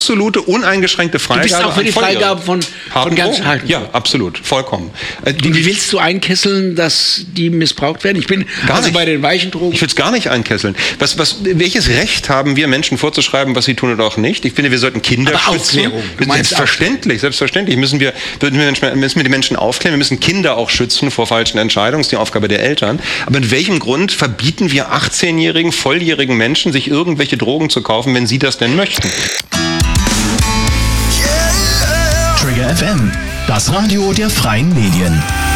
absolute, uneingeschränkte Freigabe. Du bist auch für die Freigabe von ganz harten. Ja, absolut, vollkommen. Und wie willst du einkesseln, dass die missbraucht werden? Ich bin bei den weichen Drogen. Ich will es gar nicht einkesseln. Welches Recht haben wir Menschen vorzuschreiben, was sie tun oder auch nicht? Ich finde, wir sollten Kinder schützen. Selbstverständlich müssen wir die Menschen aufklären. Wir müssen Kinder auch schützen vor falschen Entscheidungen. Das ist die Aufgabe der Eltern. Aber in welchem Grund verbieten wir 18-jährigen, volljährigen Menschen, sich irgendwelche Drogen zu kaufen, wenn sie das denn möchten? Trigger FM, das Radio der freien Medien.